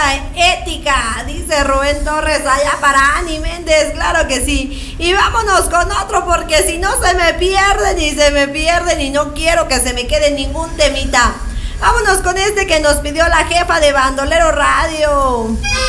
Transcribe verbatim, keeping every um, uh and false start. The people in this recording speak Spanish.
ética, dice Rubén Torres allá para Ani Méndez, claro que sí. Y vámonos con otro porque si no se me pierden y se me pierden y no quiero que se me quede ningún temita. Vámonos con este que nos pidió la jefa de Bandolero Radio.